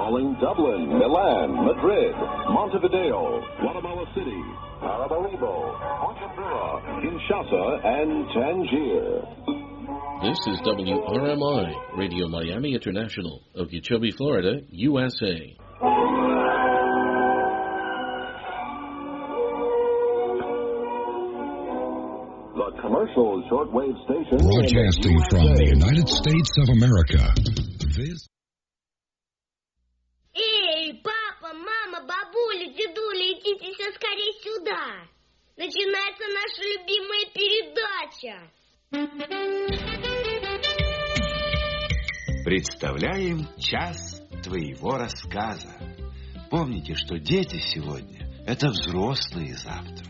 calling Dublin, Milan, Madrid, Montevideo, Guatemala City, Paramaribo, Bujumbura, Kinshasa, and Tangier. This is WRMI, Radio Miami International, Okeechobee, Florida, USA. The commercial shortwave station broadcasting from the United States of America. Эй, папа, мама, бабуля, дедуля, идите все скорее сюда. Начинается наша любимая передача. Представляем час твоего рассказа. Помните, что дети сегодня – это взрослые завтра.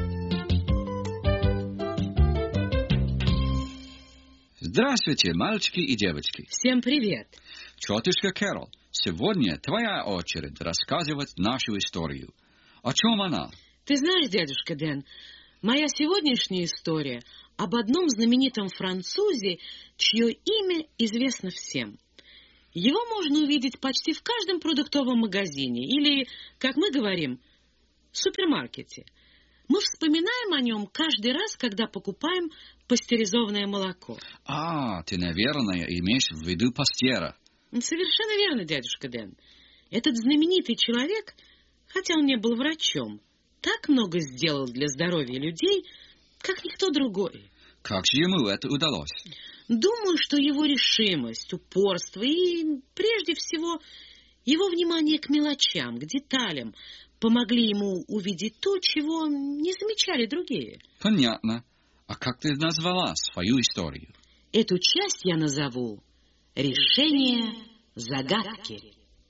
Здравствуйте, мальчики и девочки. Всем привет. Тетушка Кэрол, сегодня твоя очередь рассказывать нашу историю. О чем она? Ты знаешь, дядюшка Дэн, моя сегодняшняя история об одном знаменитом французе, чье имя известно всем. Его можно увидеть почти в каждом продуктовом магазине или, как мы говорим, супермаркете. Мы вспоминаем о нем каждый раз, когда покупаем пастеризованное молоко. Ты, наверное, имеешь в виду Пастера. Совершенно верно, дядюшка Дэн. Этот знаменитый человек, хотя он не был врачом, так много сделал для здоровья людей, как никто другой. Как же ему это удалось? Думаю, что его решимость, упорство и, прежде всего, его внимание к мелочам, к деталям помогли ему увидеть то, чего не замечали другие. Понятно. А как ты назвала свою историю? Эту часть я назову «Решение загадки».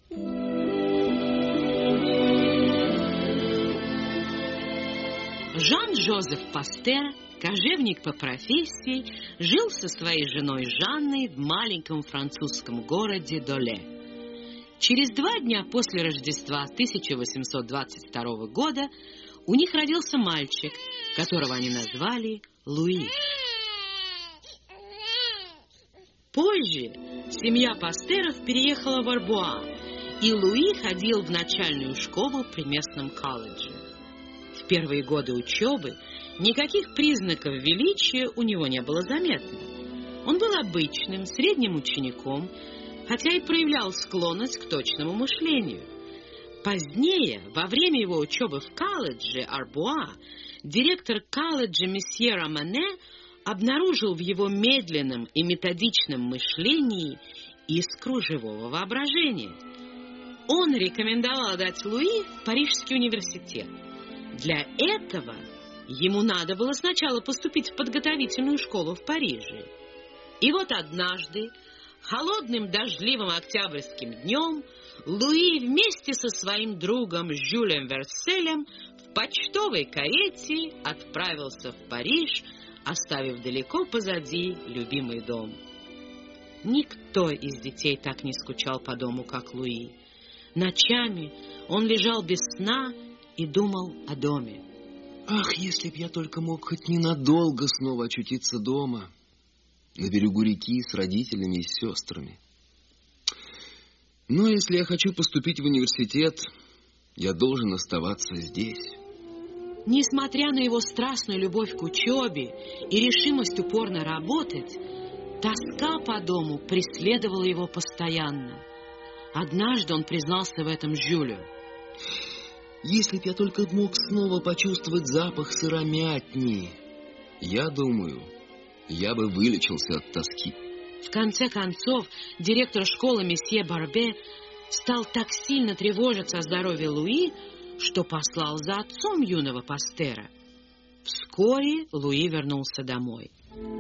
Жан-Жозеф Пастер, кожевник по профессии, жил со своей женой Жанной в маленьком французском городе Доле. Через 2 дня после Рождества 1822 года у них родился мальчик, которого они назвали Луи. Позже семья Пастеров переехала в Арбуа, и Луи ходил в начальную школу при местном колледже. В первые годы учебы никаких признаков величия у него не было заметно. Он был обычным, средним учеником, хотя и проявлял склонность к точному мышлению. Позднее, во время его учебы в колледже Арбуа, директор колледжа месье Романе обнаружил в его медленном и методичном мышлении искру живого воображения. Он рекомендовал отдать Луи в Парижский университет. Для этого ему надо было сначала поступить в подготовительную школу в Париже. И вот однажды, холодным дождливым октябрьским днем, Луи вместе со своим другом Жюлем Верселем в почтовой карете отправился в Париж, оставив далеко позади любимый дом. Никто из детей так не скучал по дому, как Луи. Ночами он лежал без сна и думал о доме. Ах, если б я только мог хоть ненадолго снова очутиться дома, на берегу реки с родителями и сестрами. Но если я хочу поступить в университет, я должен оставаться здесь. Несмотря на его страстную любовь к учебе и решимость упорно работать, тоска по дому преследовала его постоянно. Однажды он признался в этом Жюлю. Если б я только мог снова почувствовать запах сыромятни, я думаю, я бы вылечился от тоски. В конце концов, директор школы месье Барбе стал так сильно тревожиться о здоровье Луи, что послал за отцом юного Пастера. Вскоре Луи вернулся домой.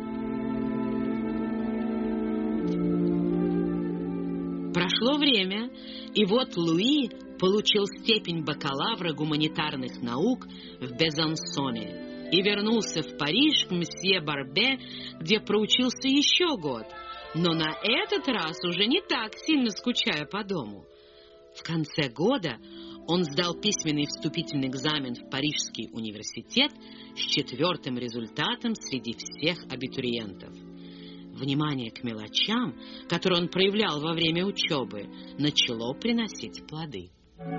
Прошло время, и вот Луи получил степень бакалавра гуманитарных наук в Безансоне и вернулся в Париж к месье Барбе, где проучился еще год, но на этот раз уже не так сильно скучая по дому. В конце года он сдал письменный вступительный экзамен в Парижский университет с 4-м результатом среди всех абитуриентов. Внимание к мелочам, которые он проявлял во время учебы, начало приносить плоды.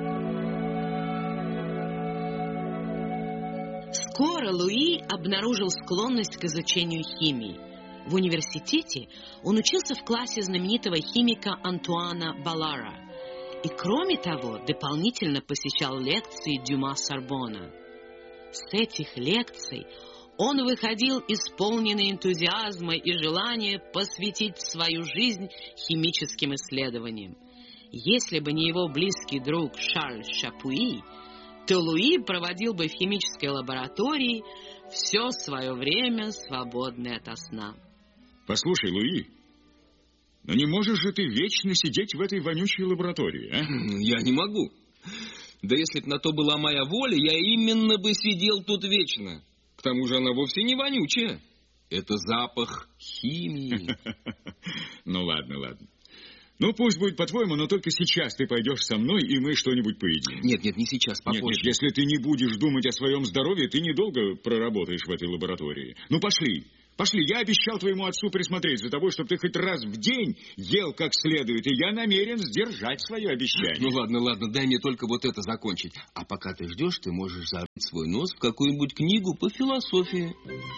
Скоро Луи обнаружил склонность к изучению химии. В университете он учился в классе знаменитого химика Антуана Баллара и, кроме того, дополнительно посещал лекции Дюма Сорбонна. С этих лекций он выходил исполненный энтузиазма и желания посвятить свою жизнь химическим исследованиям. Если бы не его близкий друг Шарль Шапуи, то Луи проводил бы в химической лаборатории все свое время, свободное ото сна. Послушай, Луи, но не можешь же ты вечно сидеть в этой вонючей лаборатории, а? Я не могу. Да если б на то была моя воля, я именно бы сидел тут вечно. К тому же она вовсе не вонючая. Это запах химии. Ну ладно, ладно. Ну пусть будет по-твоему, но только сейчас ты пойдешь со мной, и мы что-нибудь поедим. Нет, не сейчас, попозже. Нет, если ты не будешь думать о своем здоровье, ты недолго проработаешь в этой лаборатории. Ну пошли. Пошли, я обещал твоему отцу присмотреть за тобой, чтобы ты хоть раз в день ел как следует, и я намерен сдержать свое обещание. Ну ладно, дай мне только вот это закончить. А пока ты ждешь, ты можешь зарыть свой нос в какую-нибудь книгу по философии.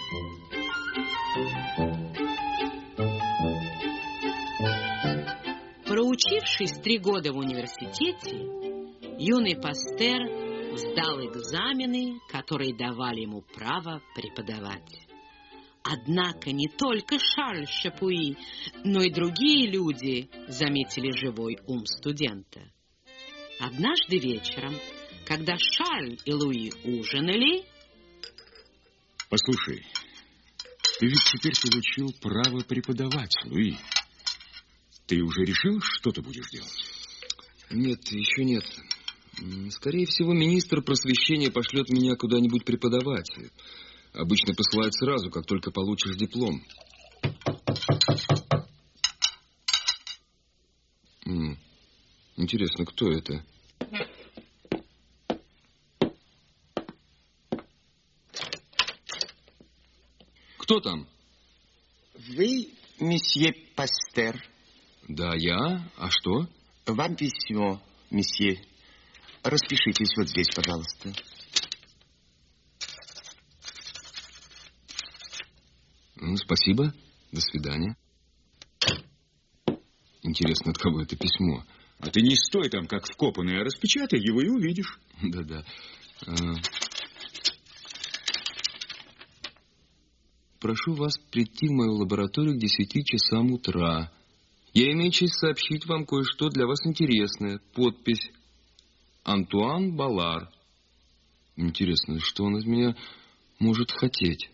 Проучившись 3 года в университете, юный Пастер сдал экзамены, которые давали ему право преподавать. Однако не только Шарль Шапуи, но и другие люди заметили живой ум студента. Однажды вечером, когда Шарль и Луи ужинали... Послушай, ты ведь теперь получил право преподавать, Луи. Ты уже решил, что ты будешь делать? Нет, еще нет. Скорее всего, министр просвещения пошлет меня куда-нибудь преподавать. Обычно посылают сразу, как только получишь диплом. Интересно, кто это? Кто там? Вы, месье Пастер? Да, я. А что? Вам письмо, месье. Распишитесь вот здесь, пожалуйста. Спасибо. До свидания. Интересно, от кого это письмо? А ты не стой там, как вкопанный, а распечатай его и увидишь. Да. Прошу вас прийти в мою лабораторию к 10 часам утра. Я имею честь сообщить вам кое-что для вас интересное. Подпись Антуан Баллар. Интересно, что он от меня может хотеть?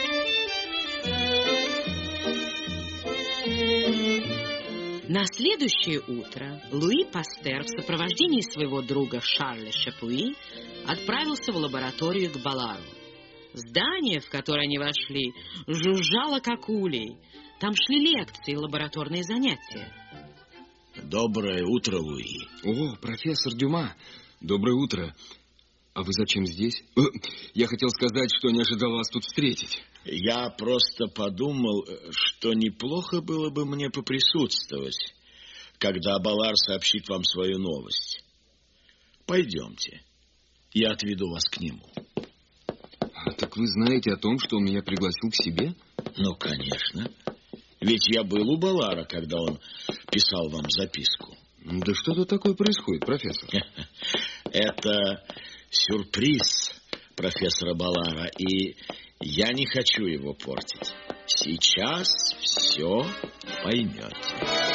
На следующее утро Луи Пастер в сопровождении своего друга Шарля Шапуи отправился в лабораторию к Баллару. Здание, в которое они вошли, жужжало как улей. Там шли лекции и лабораторные занятия. Доброе утро, Луи. О, профессор Дюма, доброе утро. А вы зачем здесь? Я хотел сказать, что не ожидал вас тут встретить. Я просто подумал, что неплохо было бы мне поприсутствовать, когда Баллар сообщит вам свою новость. Пойдемте, я отведу вас к нему. Так вы знаете о том, что он меня пригласил к себе? Ну, конечно. Ведь я был у Баллара, когда он писал вам записку. Да что-то такое происходит, профессор. Это сюрприз профессора Баллара, и я не хочу его портить. Сейчас все поймете.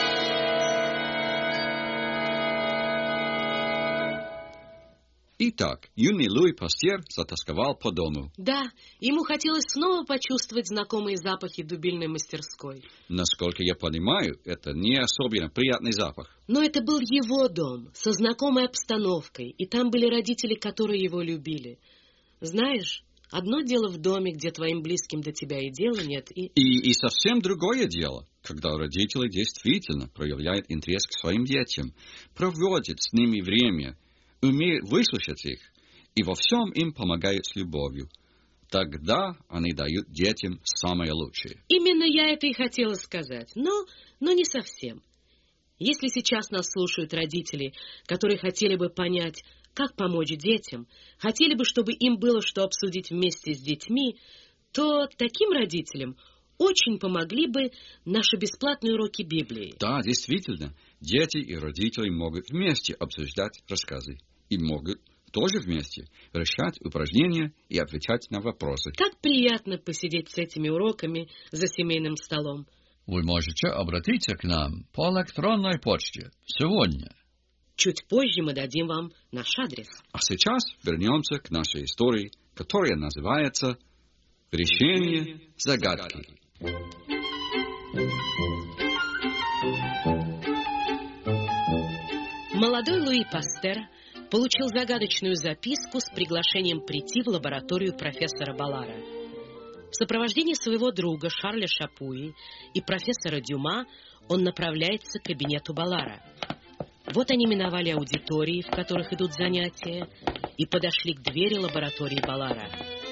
Итак, юный Луи Пастер затасковал по дому. Да, ему хотелось снова почувствовать знакомые запахи дубильной мастерской. Насколько я понимаю, это не особенно приятный запах. Но это был его дом, со знакомой обстановкой, и там были родители, которые его любили. Знаешь, одно дело в доме, где твоим близким до тебя и дела нет, И совсем другое дело, когда родители действительно проявляют интерес к своим детям, проводят с ними время, умеют выслушать их и во всем им помогают с любовью. Тогда они дают детям самое лучшее. Именно я это и хотела сказать, но не совсем. Если сейчас нас слушают родители, которые хотели бы понять, как помочь детям, хотели бы, чтобы им было что обсудить вместе с детьми, то таким родителям очень помогли бы наши бесплатные уроки Библии. Да, действительно, дети и родители могут вместе обсуждать рассказы и могут тоже вместе решать упражнения и отвечать на вопросы. Как приятно посидеть с этими уроками за семейным столом. Вы можете обратиться к нам по электронной почте сегодня. Чуть позже мы дадим вам наш адрес. А сейчас вернемся к нашей истории, которая называется «Решение загадки». Молодой Луи Пастер получил загадочную записку с приглашением прийти в лабораторию профессора Баллара. В сопровождении своего друга Шарля Шапуи и профессора Дюма он направляется к кабинету Баллара. Вот они миновали аудитории, в которых идут занятия, и подошли к двери лаборатории Баллара.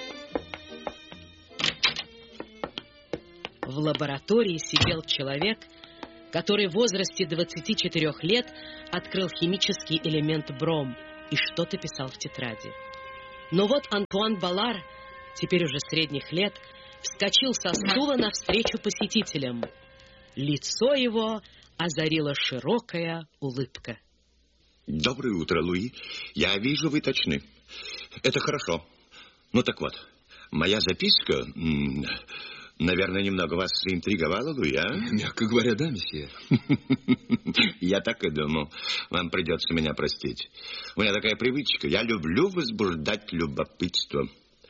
В лаборатории сидел человек, который в возрасте 24 лет открыл химический элемент бром и что-то писал в тетради. Но вот Антуан Баллар, теперь уже средних лет, вскочил со стула навстречу посетителям. Лицо его озарила широкая улыбка. Доброе утро, Луи. Я вижу, вы точны. Это хорошо. Ну так вот, моя записка, наверное, немного вас заинтриговала, Луи, а? Мягко говоря, да, месье. Я так и думал. Вам придется меня простить. У меня такая привычка. Я люблю возбуждать любопытство.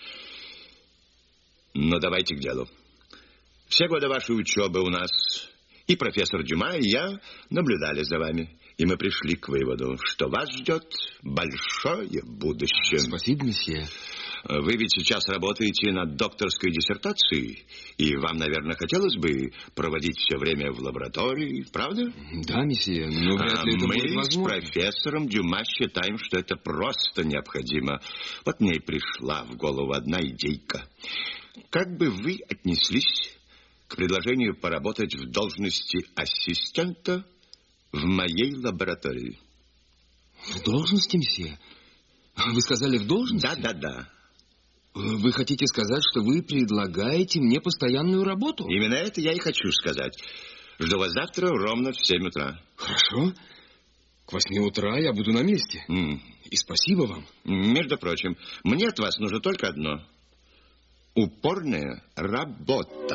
Но давайте к делу. Все годы вашей учебы у нас и профессор Дюма, и я наблюдали за вами. И мы пришли к выводу, что вас ждет большое будущее. Спасибо, месье. Вы ведь сейчас работаете над докторской диссертацией, и вам, наверное, хотелось бы проводить все время в лаборатории, правда? Да, месье, но вряд ли это будет возможно. Мы с профессором Дюма считаем, что это просто необходимо. Вот мне и пришла в голову одна идейка. Как бы вы отнеслись к предложению поработать в должности ассистента в моей лаборатории? В должности, месье? Вы сказали в должности? Да. Вы хотите сказать, что вы предлагаете мне постоянную работу? Именно это я и хочу сказать. Жду вас завтра ровно в 7 утра. Хорошо. К 8 утра я буду на месте. И спасибо вам. Между прочим, мне от вас нужно только одно. Упорная работа.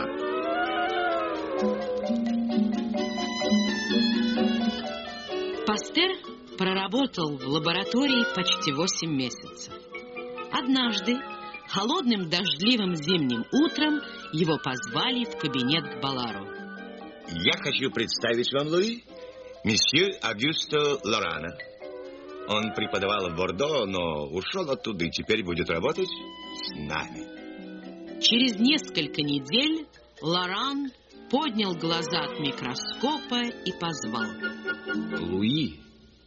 Пастер проработал в лаборатории почти 8 месяцев. Однажды, холодным дождливым зимним утром, его позвали в кабинет к Баллару. Я хочу представить вам, Луи, месье Агюсто Лорана. Он преподавал в Бордо, но ушел оттуда и теперь будет работать с нами. Через несколько недель Лоран поднял глаза от микроскопа и позвал. Луи.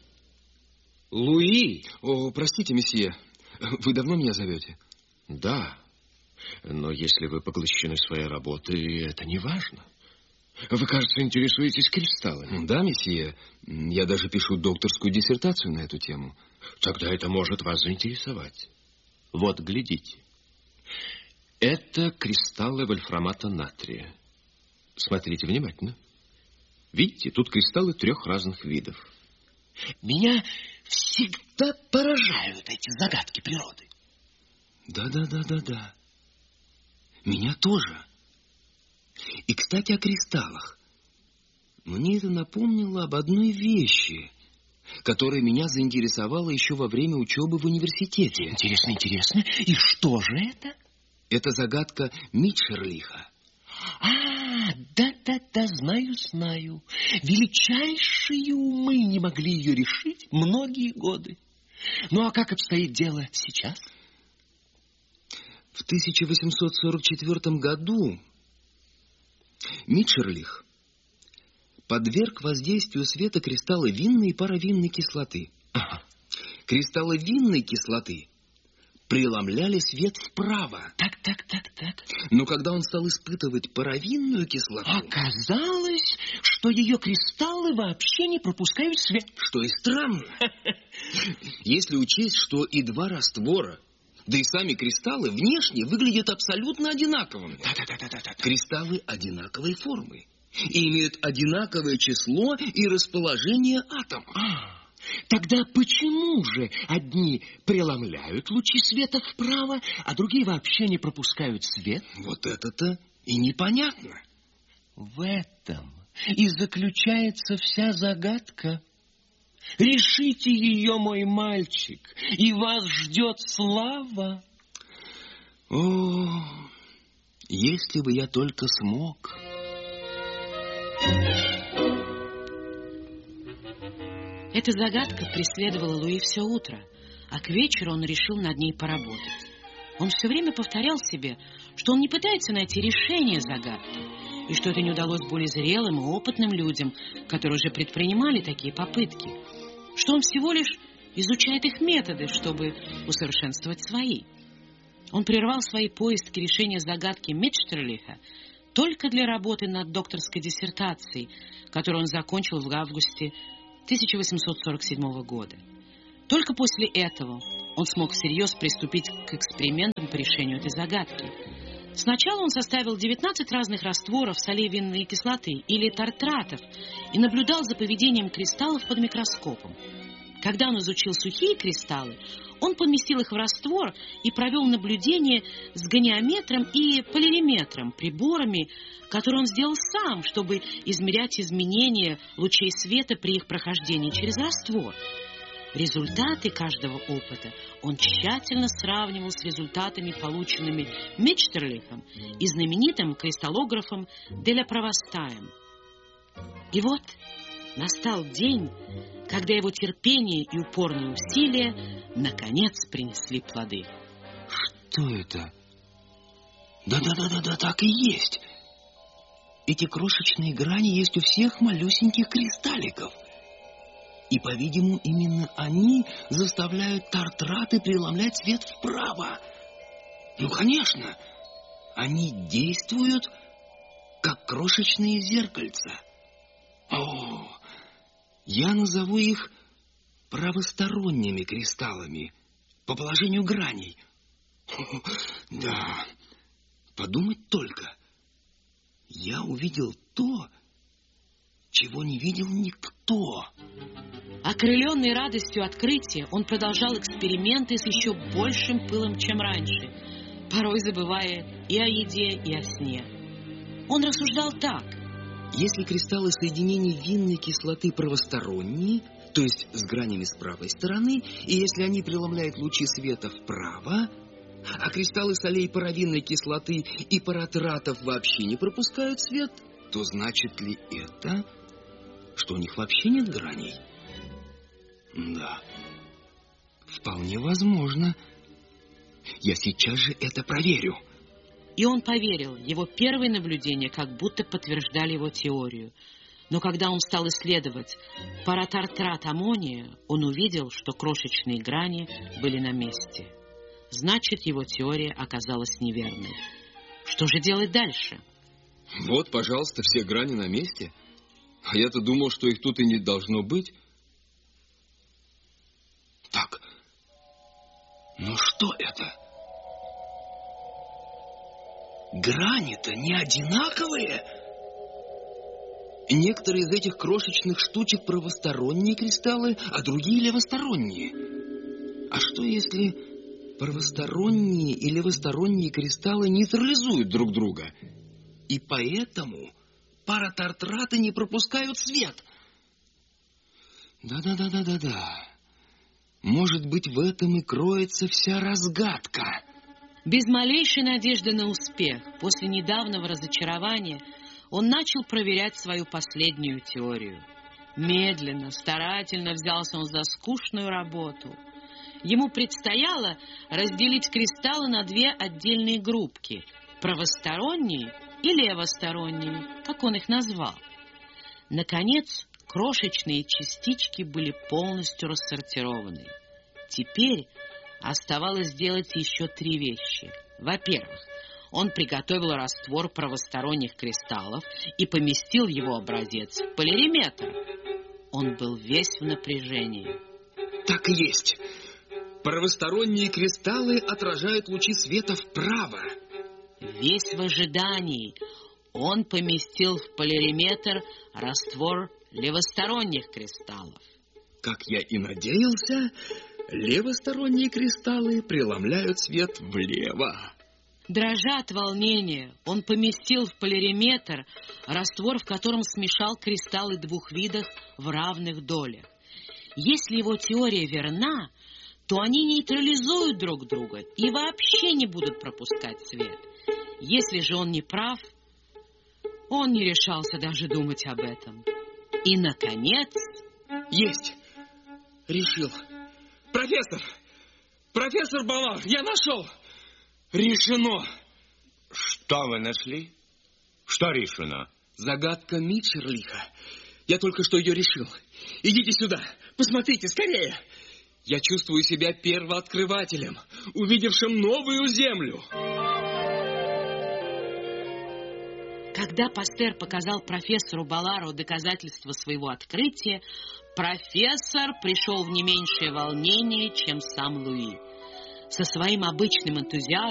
Луи! О, простите, месье. Вы давно меня зовете? Да. Но если вы поглощены своей работой, это не важно. Вы, кажется, интересуетесь кристаллами. Да, месье. Я даже пишу докторскую диссертацию на эту тему. Тогда это может вас заинтересовать. Вот, глядите. Это кристаллы вольфрамата натрия. Смотрите внимательно. Видите, тут кристаллы 3 разных видов. Меня всегда поражают эти загадки природы. Да. Меня тоже. И, кстати, о кристаллах. Мне это напомнило об одной вещи, которая меня заинтересовала еще во время учебы в университете. Интересно. И что же это? Это загадка Митчерлиха. Да, знаю. Величайшие умы не могли ее решить многие годы. Ну, а как обстоит дело сейчас? В 1844 году Митчерлих подверг воздействию света кристаллы винной и паравинной кислоты. Кристаллы винной кислоты преломляли свет вправо. Так. Но когда он стал испытывать паровинную кислоту... Оказалось, что ее кристаллы вообще не пропускают свет. Что и странно. Если учесть, что и два раствора, да и сами кристаллы внешне выглядят абсолютно одинаковыми. Да. Кристаллы одинаковой формы и имеют одинаковое число и расположение атомов. Тогда почему же одни преломляют лучи света вправо, а другие вообще не пропускают свет? Вот это-то и непонятно. В этом и заключается вся загадка. Решите ее, мой мальчик, и вас ждет слава. О, если бы я только смог... Эта загадка преследовала Луи все утро, а к вечеру он решил над ней поработать. Он все время повторял себе, что он не пытается найти решение загадки, и что это не удалось более зрелым и опытным людям, которые уже предпринимали такие попытки, что он всего лишь изучает их методы, чтобы усовершенствовать свои. Он прервал свои поиски решения загадки Митштерлиха только для работы над докторской диссертацией, которую он закончил в августе 1847 года. Только после этого он смог всерьез приступить к экспериментам по решению этой загадки. Сначала он составил 19 разных растворов солей винной кислоты или тартратов и наблюдал за поведением кристаллов под микроскопом. Когда он изучил сухие кристаллы, он поместил их в раствор и провел наблюдение с гониометром и полариметром, приборами, которые он сделал сам, чтобы измерять изменения лучей света при их прохождении через раствор. Результаты каждого опыта он тщательно сравнивал с результатами, полученными Митштерлихом и знаменитым кристаллографом де ля Провастаем. И вот настал день, когда его терпение и упорные усилия наконец принесли плоды. Что это? Да, так и есть. Эти крошечные грани есть у всех малюсеньких кристалликов. И, по-видимому, именно они заставляют тартраты преломлять свет вправо. Ну, конечно, они действуют, как крошечные зеркальца. О, я назову их правосторонними кристаллами по положению граней. Да, подумать только. Я увидел то, чего не видел никто. Окрыленный радостью открытия, он продолжал эксперименты с еще большим пылом, чем раньше, порой забывая и о еде, и о сне. Он рассуждал так. Если кристаллы соединений винной кислоты правосторонние, то есть с гранями с правой стороны, и если они преломляют лучи света вправо, а кристаллы солей паровинной кислоты и паратратов вообще не пропускают свет, то значит ли это, что у них вообще нет граней? Да, вполне возможно. Я сейчас же это проверю. И он поверил. Его первые наблюдения как будто подтверждали его теорию. Но когда он стал исследовать паратартрат аммония, он увидел, что крошечные грани были на месте. Значит, его теория оказалась неверной. Что же делать дальше? Вот, пожалуйста, все грани на месте. А я-то думал, что их тут и не должно быть. Так, ну что это? Грани-то не одинаковые. Некоторые из этих крошечных штучек правосторонние кристаллы, а другие левосторонние. А что если правосторонние и левосторонние кристаллы нейтрализуют друг друга? И поэтому паратартраты не пропускают свет. Да. Может быть, в этом и кроется вся разгадка. Без малейшей надежды на успех, после недавнего разочарования, он начал проверять свою последнюю теорию. Медленно, старательно взялся он за скучную работу. Ему предстояло разделить кристаллы на две отдельные группки – правосторонние и левосторонние, как он их назвал. Наконец, крошечные частички были полностью рассортированы. Теперь Оставалось сделать еще 3 вещи. Во-первых, он приготовил раствор правосторонних кристаллов и поместил его образец в полиметр. Он был весь в напряжении. Так и есть. Правосторонние кристаллы отражают лучи света вправо. Весь в ожидании. Он поместил в полиметр раствор левосторонних кристаллов. Как я и надеялся, левосторонние кристаллы преломляют свет влево. Дрожа от волнения, он поместил в полиметр раствор, в котором смешал кристаллы 2 видов в равных долях. Если его теория верна, то они нейтрализуют друг друга и вообще не будут пропускать свет. Если же он не прав, он не решался даже думать об этом. И, наконец... Есть! Решил. Профессор! Профессор Балар, я нашел! Решено! Что вы нашли? Что решено? Загадка Митчерлиха. Я только что ее решил. Идите сюда, посмотрите, скорее! Я чувствую себя первооткрывателем, увидевшим новую землю. Когда Пастер показал профессору Балару доказательства своего открытия, профессор пришел в не меньшее волнение, чем сам Луи. Со своим обычным энтузиазмом